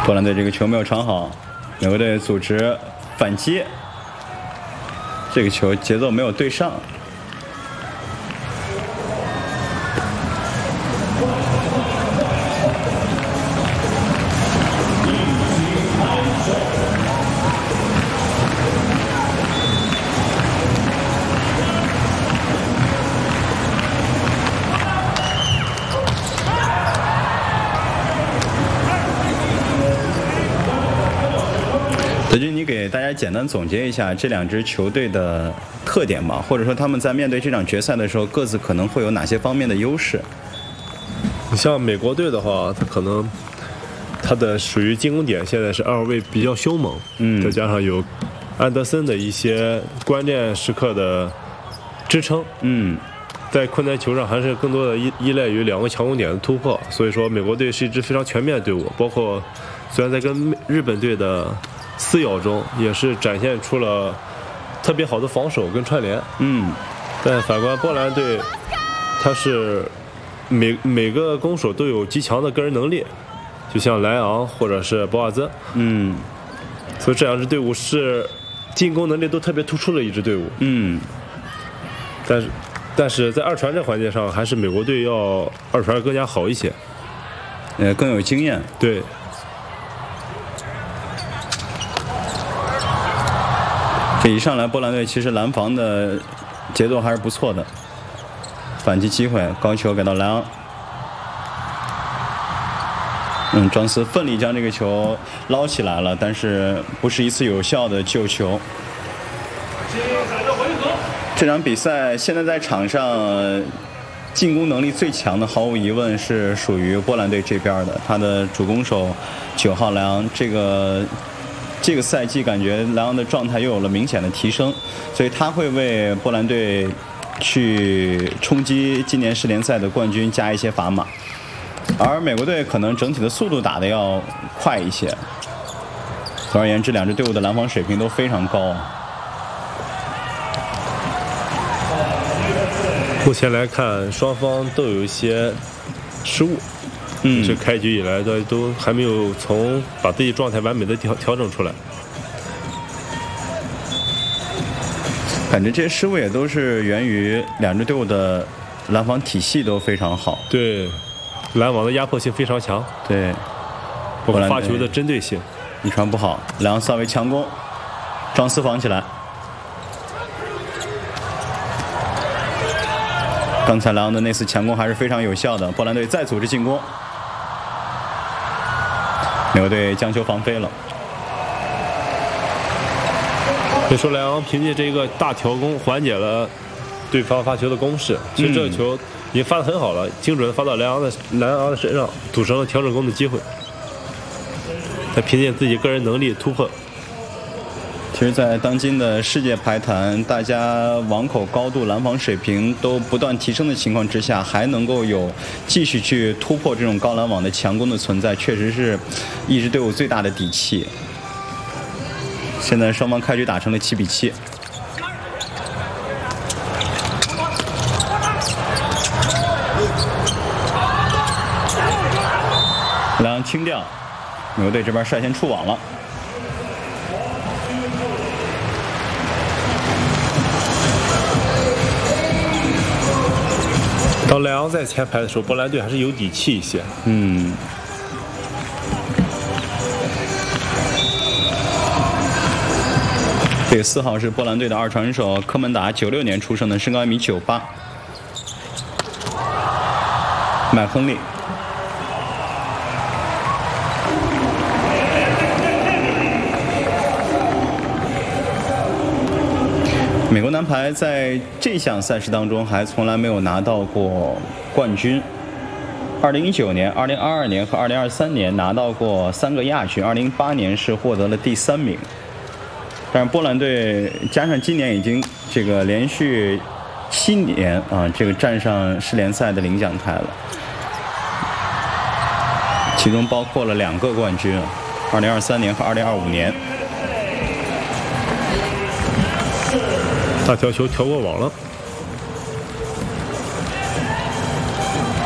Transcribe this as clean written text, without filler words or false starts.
波兰队这个球没有传好，美国队组织反击，这个球节奏没有对上。德军，你给大家简单总结一下这两支球队的特点吧，或者说他们在面对这场决赛的时候，各自可能会有哪些方面的优势？ 你像美国队的话，他的属于进攻点现在是二位比较凶猛，再加上有安德森的一些关键时刻的支撑，在困难球上还是更多的依赖于两个强攻点的突破，所以说美国队是一支非常全面的队伍，包括虽然在跟日本队的撕咬中也是展现出了特别好的防守跟串联，但反观波兰队，他是每个攻手都有极强的个人能力，就像莱昂或者是博瓦兹，所以这两支队伍是进攻能力都特别突出的一支队伍，但是在二传这环节上，还是美国队要二传更加好一些， 更有经验， 对。 这一上来，波兰队其实拦防的节奏还是不错的。反击机会，高球给到莱昂。庄斯奋力将这个球捞起来了，但是不是一次有效的救球。这场比赛现在在场上进攻能力最强的，毫无疑问是属于波兰队这边的。他的主攻手9号莱昂，这个赛季感觉莱昂的状态又有了明显的提升，所以他会为波兰队去冲击今年世联赛的冠军加一些砝码。而美国队可能整体的速度打得要快一些。总而言之，两支队伍的拦防水平都非常高。 目前来看，双方都有一些失误。这开局以来的都还没有把自己状态完美的调整出来。 感觉这些失误也都是源于两支队伍的拦防体系都非常好。 对，拦网的压迫性非常强。 对， 包括发球的针对性。 一传不好，莱昂稍微强攻，庄斯防起来。刚才莱昂的那次强攻还是非常有效的。波兰队再组织进攻。美国队将球防飞了。 所以说，莱昂凭借这个大调攻缓解了对方发球的攻势。其实这个球已经发得很好了，精准的发到莱昂的身上，组成了调整攻的机会。他凭借自己个人能力突破。 其实，在当今的世界排坛，大家网口高度、拦防水平都不断提升的情况之下，还能够有继续去突破这种高拦网的强攻的存在，确实是一支队伍最大的底气。现在双方开局打成了7比7。莱昂清掉，美国队这边率先触网了。 当莱昂在前排的时候，波兰队还是有底气一些。 这个4号是波兰队的二传手科门达，96年出生的，身高1.98米。麦亨利。美国男排在这项赛事当中还从来没有拿到过冠军。2019年、2022年和2023年拿到过3个亚军，2008年是获得了第3名。但是波兰队加上今年已经这个连续7年这个站上世联赛的领奖台了，其中包括了2个冠军，2023年和2025年。 大条球调过网了。